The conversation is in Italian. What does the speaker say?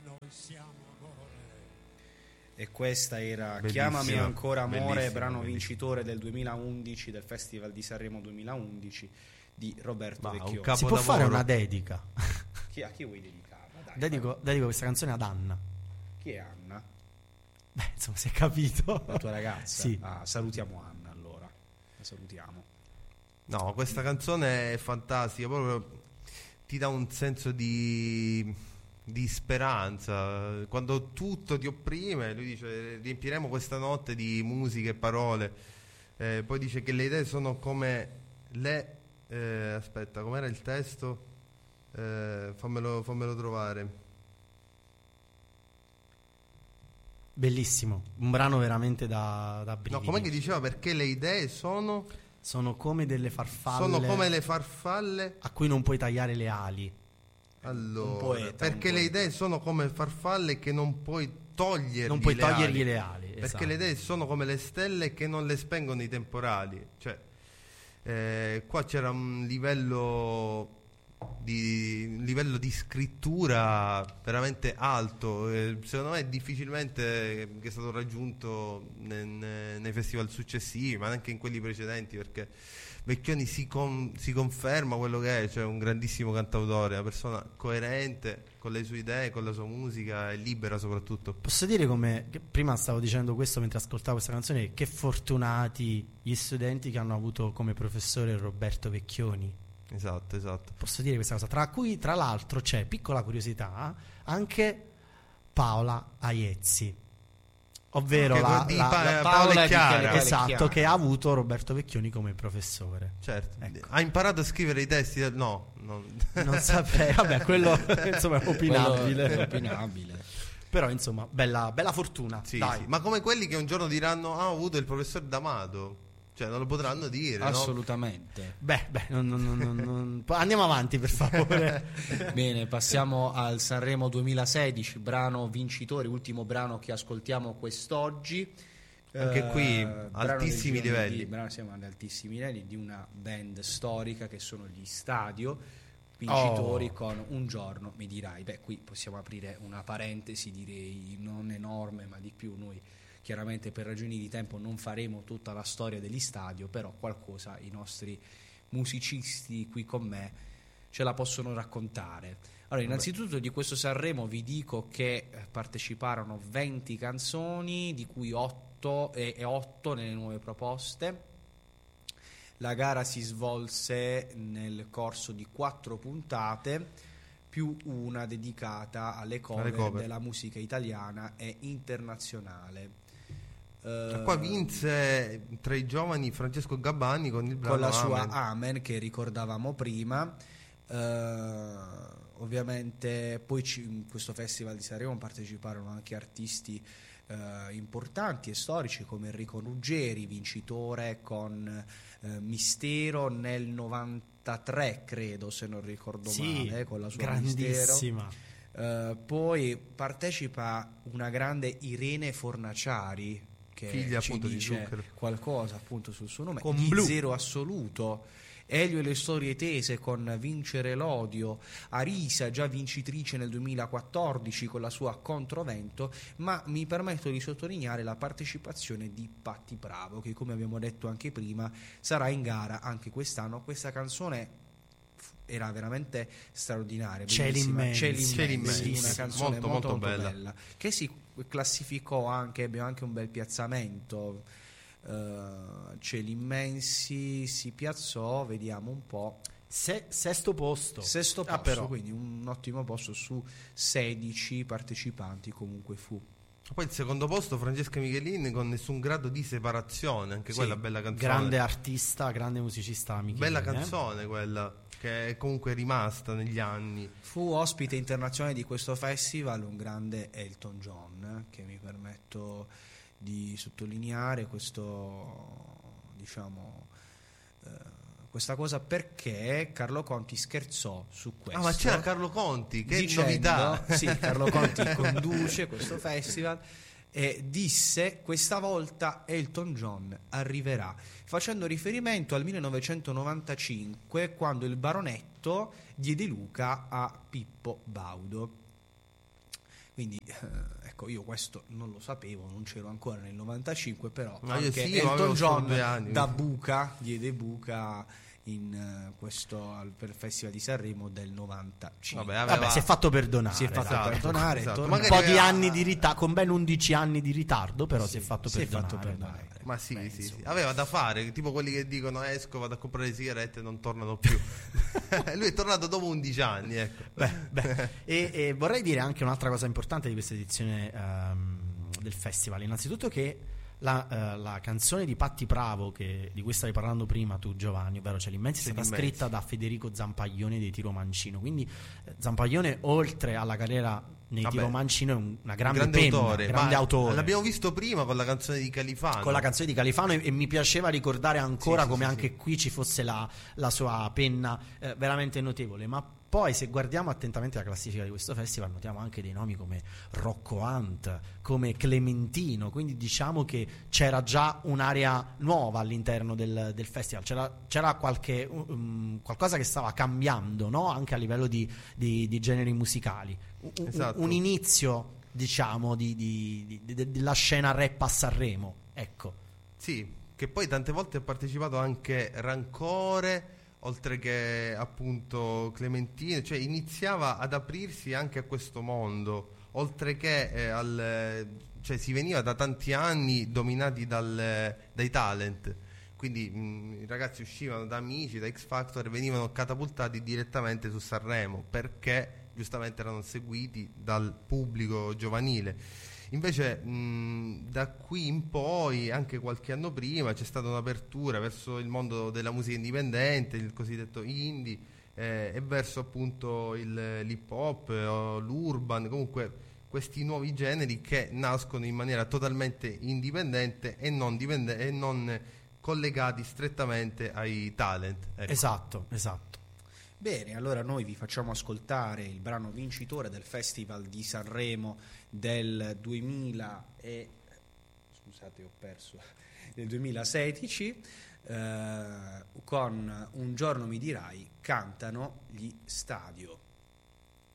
E questa era Bellissima, Chiamami ancora amore, bellissima, brano bellissima. vincitore del 2011 del Festival di Sanremo 2011 di Roberto Ma un Vecchioni. capo- Si può fare Capolavoro. una dedica. A chi vuoi dedicarla? Dai, Dedico questa canzone ad Anna. chi è Anna? Beh, insomma, si è capito. La tua ragazza? Sì. Salutiamo Anna allora. La salutiamo. No, questa canzone è fantastica, proprio ti dà un senso di speranza. Quando tutto ti opprime, lui dice riempiremo questa notte di musica e parole. Poi dice che le idee sono come le... aspetta, com'era il testo? Fammelo trovare. Bellissimo, un brano veramente da No, brividi. com'è che diceva? Perché le idee sono come delle farfalle. sono come le farfalle. a cui non puoi tagliare le ali. Allora, Un poeta, perché un le poeta. idee sono come farfalle che non puoi togliergli Non puoi le togliergli ali. le ali. Perché esatto. le idee sono come le stelle che non le spengono i temporali. Cioè, qua c'era un livello di scrittura veramente alto. Secondo me difficilmente che è stato raggiunto nei festival successivi, ma anche in quelli precedenti, perché Vecchioni si conferma quello che è, cioè un grandissimo cantautore, una persona coerente con le sue idee, con la sua musica e libera soprattutto. Posso dire che prima stavo dicendo questo mentre ascoltavo questa canzone, che fortunati gli studenti che hanno avuto come professore Roberto Vecchioni. Esatto. Posso dire questa cosa, tra cui tra l'altro c'è, piccola curiosità, anche Paola Aiezzi, ovvero Che la Paola Paola e Chiara. di esatto, Chiara. che ha avuto Roberto Vecchioni come professore. Certo. Ecco. Ha imparato a scrivere i testi no. Non saprei, vabbè, quello insomma è opinabile. Quello è opinabile. Però insomma, bella fortuna. Sì, Dai. sì. Ma come quelli che un giorno diranno ho avuto il professor D'Amato, cioè non lo potranno dire, no? Assolutamente. Beh, andiamo avanti per favore. Bene, passiamo al Sanremo 2016, brano vincitore, ultimo brano che ascoltiamo quest'oggi. Anche qui, Brano altissimi del giorno livelli. siamo ad altissimi livelli di una band storica che sono gli Stadio, vincitori con Un giorno mi dirai. Beh, qui possiamo aprire una parentesi, direi non enorme ma di più. Noi chiaramente per ragioni di tempo non faremo tutta la storia degli Stadio, però qualcosa i nostri musicisti qui con me ce la possono raccontare. Allora, innanzitutto di questo Sanremo vi dico che parteciparono 20 canzoni, di cui 8 nelle nuove proposte. La gara si svolse nel corso di 4 puntate, più una dedicata alle cover della musica italiana e internazionale. Qua vinse tra i giovani Francesco Gabbani con il brano con la sua Amen. Amen che ricordavamo prima. Ovviamente poi in questo festival di Sanremo parteciparono anche artisti importanti e storici come Enrico Ruggeri, vincitore con Mistero nel 93 credo, se non ricordo male, con la sua grandissima. Mistero. Poi partecipa una grande Irene Fornaciari, che figlia ci appunto di dice Zucchero, qualcosa appunto sul suo nome, Con di Blu. Zero Assoluto. Elio e le storie tese con Vincere l'odio, Arisa già vincitrice nel 2014 con la sua Controvento, ma mi permetto di sottolineare la partecipazione di Patti Bravo, che come abbiamo detto anche prima sarà in gara anche quest'anno. Questa canzone era veramente straordinaria, Cieli bellissima. immensi. Cieli immensi, Bellissima. una canzone Molto, molto bella. bella, che si classificò anche, ebbe anche un bel piazzamento. Cieli immensi si piazzò, vediamo un po', Sesto posto. sesto posto, però. quindi un ottimo posto su 16 partecipanti comunque fu. Poi il secondo posto Francesca Michelin con Nessun grado di separazione, anche Sì, quella bella canzone, grande artista, grande musicista Michelin, bella canzone quella, che è comunque rimasta negli anni. Fu ospite internazionale di questo festival un grande Elton John, che mi permetto di sottolineare questa cosa perché Carlo Conti scherzò su questo. Ah, ma c'era Carlo Conti, che dicendo, novità! sì, Carlo Conti conduce questo festival e disse: questa volta Elton John arriverà, facendo riferimento al 1995, quando il baronetto diede Luca a Pippo Baudo. Quindi ecco, io questo non lo sapevo, non c'ero ancora nel 95, però No, io anche sì, ma Elton avevo solo John 2 anni. da buca diede buca per il Festival di Sanremo del 95. Vabbè, si è fatto perdonare. Si è fatto dai. perdonare, esatto. torna- Un Magari po' di aveva- anni di ritardo, con ben 11 anni di ritardo, però si è fatto si è perdonare. fatto perdonare. dai. Ma sì, Beh, sì, insomma. sì. Aveva da fare, tipo quelli che dicono esco, vado a comprare le sigarette e non tornano più. Lui è tornato dopo 11 anni, ecco. Beh. E vorrei dire anche un'altra cosa importante di questa edizione del festival. Innanzitutto che la canzone di Patti Bravo, di cui stavi parlando prima tu, Giovanni, ovvero C'è l'immensi, è stata scritta da Federico Zampaglione dei Tiro Mancino. Quindi Zampaglione, oltre alla carriera nei Tiro Mancino, è una grande penna, autore. grande autore. L'abbiamo visto prima con la canzone di Califano. Con la canzone di Califano, e mi piaceva ricordare ancora Sì, come sì, anche qui ci fosse la sua penna veramente notevole. Ma poi, se guardiamo attentamente la classifica di questo festival, notiamo anche dei nomi come Rocco Hunt, come Clementino, quindi diciamo che c'era già un'area nuova all'interno del festival, c'era qualcosa che stava cambiando, no? Anche a livello di generi musicali. Esatto. Un inizio, diciamo, della scena rap a Sanremo, ecco. Sì, che poi tante volte ha partecipato anche Rancore, oltre che appunto Clementino, cioè iniziava ad aprirsi anche a questo mondo, oltre che cioè si veniva da tanti anni dominati dai talent. Quindi i ragazzi uscivano da Amici, da X Factor e venivano catapultati direttamente su Sanremo, perché giustamente erano seguiti dal pubblico giovanile. Invece da qui in poi, anche qualche anno prima, c'è stata un'apertura verso il mondo della musica indipendente, il cosiddetto indie, e verso appunto l'hip hop o l'urban, comunque questi nuovi generi che nascono in maniera totalmente indipendente e non collegati strettamente ai talent. Ecco. Esatto. Bene, allora noi vi facciamo ascoltare il brano vincitore del Festival di Sanremo del 2016, con Un giorno mi dirai, cantano gli Stadio.